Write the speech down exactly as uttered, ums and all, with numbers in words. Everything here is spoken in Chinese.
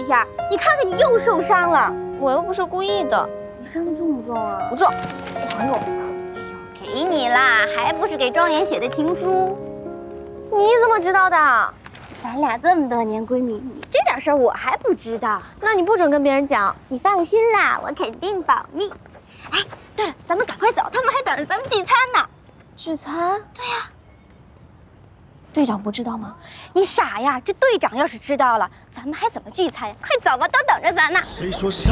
一下，你看看你又受伤了。 我又不是故意的。 你伤的重不重啊？ 不重，还给我。 哎呦，给你啦，还不是给庄严写的情书？ 你怎么知道的？ 咱俩这么多年闺蜜，你这点事儿我还不知道。 那你不准跟别人讲。 你放心啦，我肯定保密。哎，对了，咱们赶快走，他们还等着咱们聚餐呢。 聚餐？ 对呀。 队长不知道吗？ 你傻呀！这队长要是知道了，咱们还怎么聚餐呀？快走吧，都等着咱呢。谁说下